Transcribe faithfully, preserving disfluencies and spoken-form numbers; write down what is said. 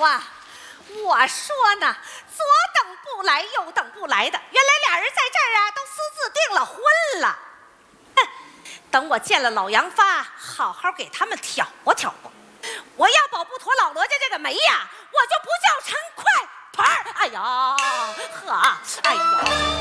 啊，我说呢，左等不来，右等不来的，原来俩人在这儿啊，都私自订了婚了。哼，等我见了老杨发，好好给他们挑拨挑拨。我要保不妥老罗家这个媒呀，我就不叫陈快牌儿。哎呀，呵，哎呀。